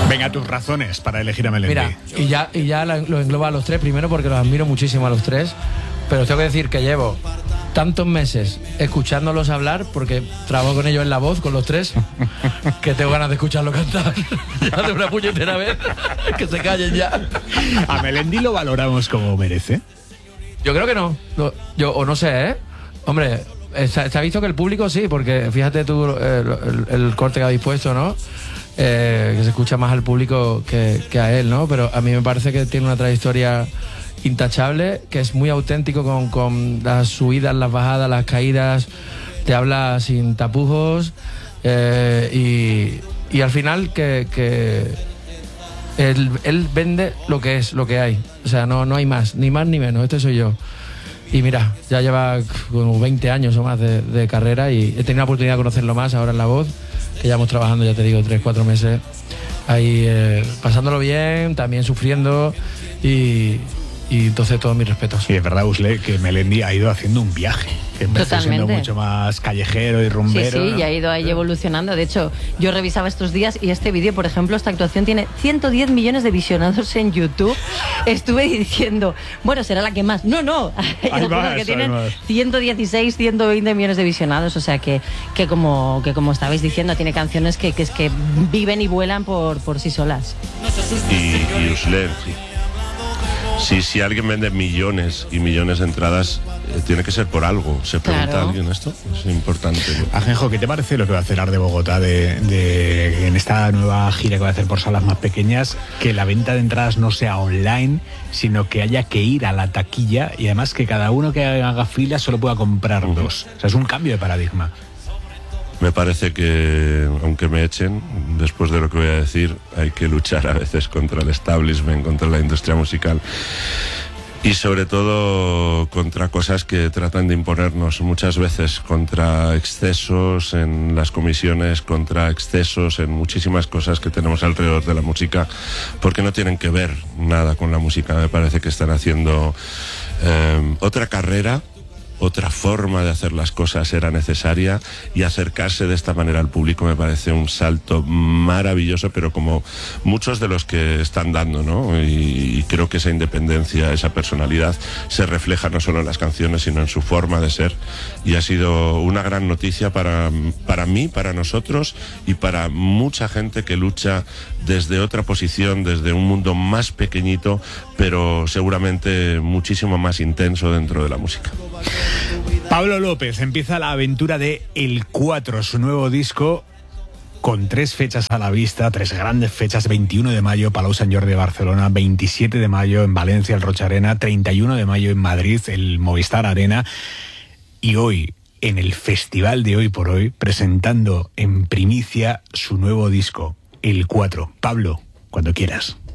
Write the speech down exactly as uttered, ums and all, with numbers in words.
Venga, tus razones para elegir a Melendi. Mira, y ya, y ya lo engloba a los tres, primero porque los admiro muchísimo a los tres, pero tengo que decir que llevo tantos meses escuchándolos hablar, porque trabajo con ellos en La Voz, con los tres, que tengo ganas de escucharlos cantar ya de una puñetera vez, que se callen ya. ¿A Melendi lo valoramos como merece? Yo creo que no, lo, yo, o no sé, ¿eh? Hombre, se, se ha visto que el público sí, porque fíjate tú eh, el, el corte que habéis puesto, ¿no? Eh, que se escucha más al público que, que a él, ¿no? Pero a mí me parece que tiene una trayectoria intachable, que es muy auténtico con, con las subidas, las bajadas, las caídas, te habla sin tapujos eh, y, y al final que, que él, él vende lo que es, lo que hay, o sea, no, no hay más, ni más ni menos, este soy yo. Y mira, ya lleva como veinte años o más de, de carrera y he tenido la oportunidad de conocerlo más ahora en La Voz, que llevamos trabajando, ya te digo, tres, cuatro meses ahí eh, pasándolo bien, también sufriendo y, y entonces todos mis respetos. Sí, es verdad, Usle, que Melendi ha ido haciendo un viaje, que empezó siendo mucho más callejero y rumbero. Sí, sí, ¿no? y ha ido ahí evolucionando. De hecho, yo revisaba estos días y este vídeo, por ejemplo, esta actuación tiene ciento diez millones de visionados en YouTube. Estuve diciendo, bueno, será la que más. No, no, Hay más, que tienen hay más. ciento dieciséis, ciento veinte millones de visionados. O sea que, que, como, que como estabais diciendo, tiene canciones que, que, es que viven y vuelan por, por sí solas. Y, y Usler, sí. Si, si alguien vende millones y millones de entradas, eh, tiene que ser por algo. ¿Se pregunta Claro. a alguien esto? Es importante, ¿no? Ajenjo, ¿qué te parece lo que va a hacer Ar de Bogotá de, de, en esta nueva gira que va a hacer por salas más pequeñas? Que la venta de entradas no sea online, sino que haya que ir a la taquilla y además que cada uno que haga fila solo pueda comprar uh-huh. dos. O sea, es un cambio de paradigma. Me parece que, aunque me echen, después de lo que voy a decir, hay que luchar a veces contra el establishment, contra la industria musical y sobre todo contra cosas que tratan de imponernos, muchas veces contra excesos en las comisiones, contra excesos en muchísimas cosas que tenemos alrededor de la música, porque no tienen que ver nada con la música. Me parece que están haciendo eh, otra carrera. Otra forma de hacer las cosas era necesaria y acercarse de esta manera al público me parece un salto maravilloso, pero como muchos de los que están dando, ¿no? Y, y creo que esa independencia, esa personalidad se refleja no solo en las canciones, sino en su forma de ser y ha sido una gran noticia para, para mí, para nosotros y para mucha gente que lucha desde otra posición, desde un mundo más pequeñito, pero seguramente muchísimo más intenso dentro de la música. Pablo López empieza la aventura de El cuatro, su nuevo disco, con tres fechas a la vista, tres grandes fechas: veintiuno de mayo, Palau Sant Jordi de Barcelona, veintisiete de mayo en Valencia, el Rocha Arena, treinta y uno de mayo en Madrid, el Movistar Arena, y hoy, en el festival de Hoy por Hoy, presentando en primicia su nuevo disco, El cuatro. Pablo, cuando quieras.